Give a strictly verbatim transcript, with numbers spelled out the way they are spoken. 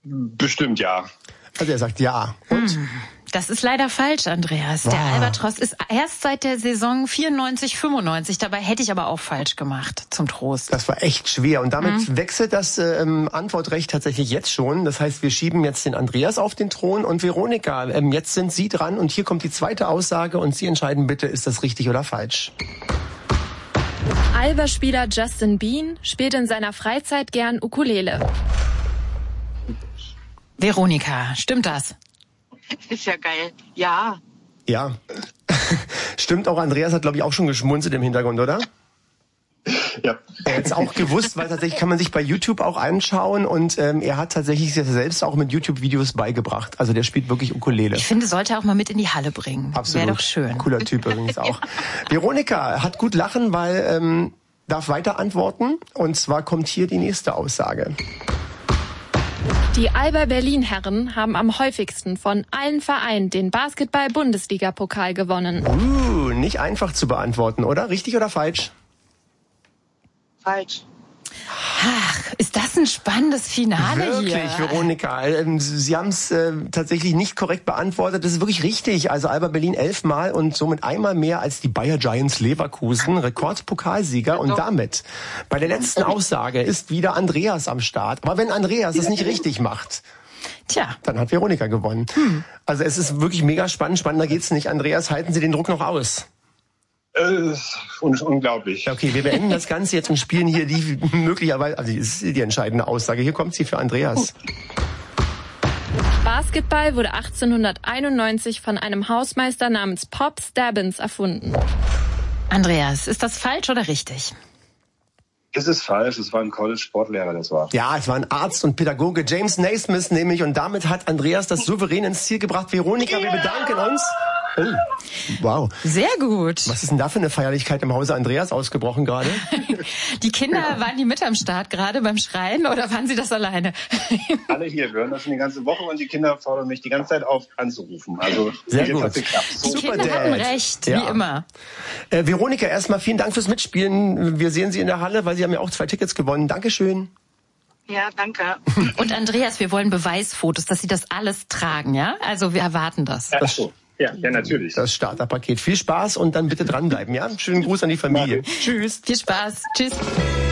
Bestimmt ja. Also er sagt ja. Und? Hm. Das ist leider falsch, Andreas. Der Wow. Albatros ist erst seit der Saison vierundneunzig, fünfundneunzig. Dabei hätte ich aber auch falsch gemacht, zum Trost. Das war echt schwer. Und damit Mhm. wechselt das ähm, Antwortrecht tatsächlich jetzt schon. Das heißt, wir schieben jetzt den Andreas auf den Thron und Veronika. Ähm, jetzt sind Sie dran und hier kommt die zweite Aussage und Sie entscheiden bitte, ist das richtig oder falsch. Alba-Spieler Justin Bean spielt in seiner Freizeit gern Ukulele. Veronika, stimmt das? Ist ja geil. Ja. Ja. Stimmt auch, Andreas hat, glaube ich, auch schon geschmunzelt im Hintergrund, oder? Ja. Er hat es auch gewusst, weil tatsächlich kann man sich bei YouTube auch anschauen und ähm, er hat tatsächlich sich selbst auch mit YouTube-Videos beigebracht. Also der spielt wirklich Ukulele. Ich finde, sollte er auch mal mit in die Halle bringen. Absolut. Wäre doch schön. Cooler Typ übrigens auch. Veronika hat gut lachen, weil ähm, darf weiter antworten. Und zwar kommt hier die nächste Aussage. Die Alba Berlin-Herren haben am häufigsten von allen Vereinen den Basketball-Bundesliga-Pokal gewonnen. Uh, nicht einfach zu beantworten, oder? Richtig oder falsch? Falsch. Ach, ist das ein spannendes Finale Wirklich, hier? Veronika. Ähm, Sie haben es äh, tatsächlich nicht korrekt beantwortet. Das ist wirklich richtig. Also Alba Berlin elfmal und somit einmal mehr als die Bayer Giants Leverkusen, Rekordpokalsieger. Und damit, bei der letzten Aussage, ist wieder Andreas am Start. Aber wenn Andreas es nicht richtig macht, Tja. dann hat Veronika gewonnen. Hm. Also es ist wirklich mega spannend. Spannender geht's nicht. Andreas, halten Sie den Druck noch aus? Äh, un- unglaublich. Okay, wir beenden das Ganze jetzt und spielen hier die möglicherweise, also das ist die entscheidende Aussage. Hier kommt sie für Andreas. Basketball wurde achtzehnhunderteinundneunzig von einem Hausmeister namens Pop Stabbins erfunden. Andreas, ist das falsch oder richtig? Das ist falsch. Es war ein College-Sportlehrer, das war. Ja, es war ein Arzt und Pädagoge, James Naismith nämlich. Und damit hat Andreas das souverän ins Ziel gebracht. Veronika, wir bedanken uns. Oh, wow. Sehr gut. Was ist denn da für eine Feierlichkeit im Hause Andreas ausgebrochen gerade? Die Kinder, waren die mit am Start gerade beim Schreien oder waren sie das alleine? Alle hier, wir hören das schon die ganze Woche und die Kinder fordern mich die ganze Zeit auf, anzurufen. Also Sehr jetzt gut. hat's geklappt. Die Super Kinder Dad. hatten recht, Ja. wie immer. Äh, Veronika, erstmal vielen Dank fürs Mitspielen. Wir sehen Sie in der Halle, weil Sie haben ja auch zwei Tickets gewonnen. Dankeschön. Ja, danke. Und Andreas, wir wollen Beweisfotos, dass Sie das alles tragen, ja? Also wir erwarten das. Ach so. Ja, ja, natürlich. Das Starterpaket. Viel Spaß und dann bitte dranbleiben, ja? Schönen Gruß an die Familie. Tschüss. Viel Spaß. Tschüss.